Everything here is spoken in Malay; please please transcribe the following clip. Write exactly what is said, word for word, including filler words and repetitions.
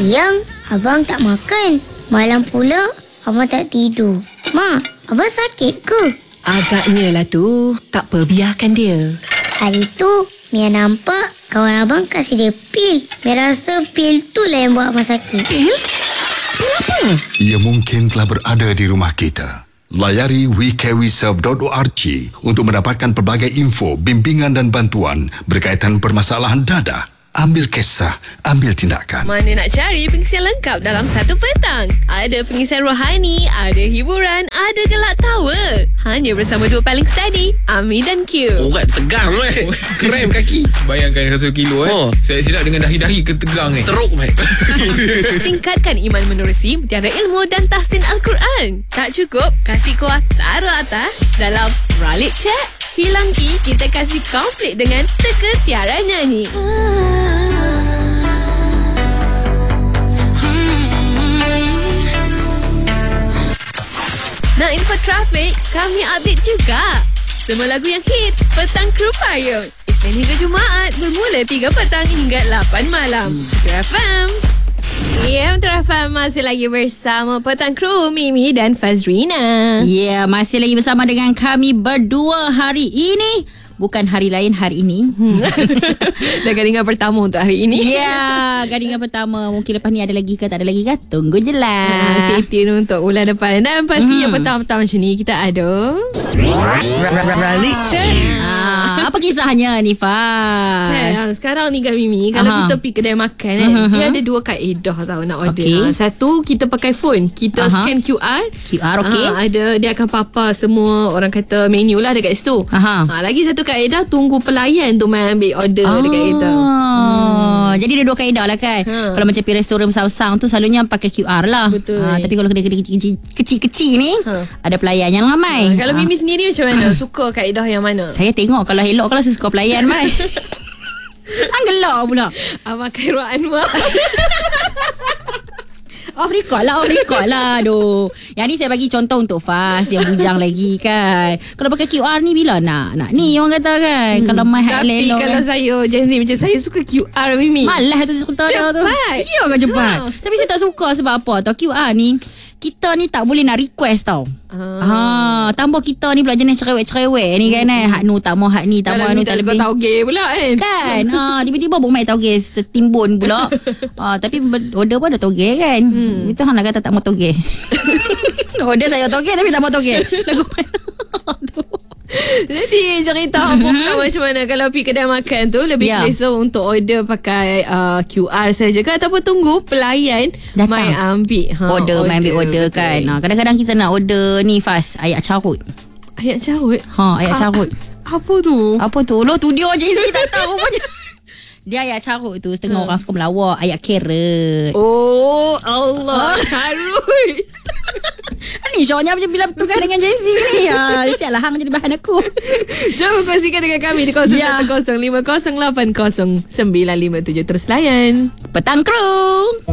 Siang, abang tak makan. Malam pula, abang tak tidur. Mak, abang sakit ke? Agaknya lah tu. Tak apa, biarkan dia. Hari tu, Mia nampak kawan abang kasih dia pil. Mia rasa pil tu lah yang buat abang sakit. Pil? Pil apa? Ia mungkin telah berada di rumah kita. Layari we care we serve dot org untuk mendapatkan pelbagai info, bimbingan dan bantuan berkaitan permasalahan dadah. Ambil kisah, ambil tindakan. Mana nak cari pengisian lengkap dalam satu petang? Ada pengisian rohani, ada hiburan, ada gelak tawa. Hanya bersama dua paling steady, Ami dan Q. Orang tegang eh. Krem kaki. Bayangkan seratus kilo eh. Oh. Saya silap dengan dahi-dahi kena tegang eh. Teruk meh. Tingkatkan iman menerusi, mutiara ilmu dan tahsin Al-Quran. Tak cukup? Kasih kuah taruh atas dalam Ralik Chat. Hilang ki, kita kasih konflik dengan teka tiara nyanyi. Nak info trafik? Kami update juga. Semua lagu yang hits, Petang Kru Payung. Isnin hingga Jumaat, bermula tiga petang hingga lapan malam. Metro F M. Ya, Metro F M masih lagi bersama Petang Kru, Mimi dan Fazrina. Ya, yeah, masih lagi bersama dengan kami berdua hari ini. Bukan hari lain, hari ini. Hmm. Dah gadingan pertama untuk hari ini. Ya, yeah, gadingan pertama. Mungkin lepas ni ada lagi ke tak ada lagi ke? Tunggu je lah. Ha, stay tune untuk bulan depan. Dan pasti Hmm. yang petang-petang macam ni kita ada Ralik Chat. Ah, apa kisahnya ni, Faz? Kan, sekarang ni kan Mimi, kalau Aha. kita pergi kedai makan kan, Uh-huh. dia ada dua kaedah tau nak order. Okay. Ha, satu, kita pakai phone. Kita Aha. scan Q R. Q R, okey. Ha, ada, dia akan papar semua orang kata menu lah dekat situ. Aha. Ha, lagi satu kaedah, tunggu pelayan tu main ambil order Ah. dekat kita. Hmm. Jadi ada dua kaedah lah kan. Ha. Kalau macam pergi restoran besar-besar tu selalunya pakai Q R lah. Betul. Ha, tapi kalau kedai-kedai kecil- kecil-kecil ni Ha. ada pelayan yang ramai. Ha, kalau Ha. Mimi sendiri macam mana? Suka kaedah yang mana? Saya tengok kalau elok, kalau saya suka pelayan mai. Anggelak pula. Abang Khairul Anwar. Off record lah, off record lah. Aduh. Yang ni saya bagi contoh untuk Faz yang bujang lagi kan. Kalau pakai Q R ni bila nak? Nak ni orang kata kan. Hmm. Kalau mai hak Tapi elok kalau kan. saya Gen Z macam saya suka Q R Mimi. Malah tu cerita tu. Cepat. Ya kan cepat. Ha. Tapi saya tak suka sebab apa tau. Q R ni kita ni tak boleh nak request tau. Ah. Ha, tambah kita ni pula jenis cerewet-cerewet ni kan eh. Hak nu tak mau hak ni, tak mau Kalau anu ni tak tak suka lebih. tauge pula kan. Kan ha, tiba-tiba buk mai toge tertimbun pula. Ha, tapi order pun ada toge kan. Hmm. Itu hang nak kata tak mau toge. Order saya toge tapi tak mau toge. Lagu Jadi cerita apa pula macam mana kalau pergi kedai makan tu lebih Ya. selesa untuk order pakai uh, Q R saja ke ataupun tunggu pelayan Datang. mai ambil ha, order, main ambil order betul. kan. Ha, kadang-kadang kita nak order ni Faz, ayak carut. Ayat carut. Ha, ayak carut. Apa tu? Apa tu? Lo tu dia je si tak tahu rupanya. Dia ayak carut tu setengah Ha. orang suka melawak, ayak carrot. Oh Allah, carut. Ni syoknya macam bila bertugas dengan J C ni. Ha, siaplah hang jadi bahan aku. Jom kongsikan dengan kami di kosong satu kosong lima kosong lapan kosong sembilan lima tujuh. Terus layan Petang Kru.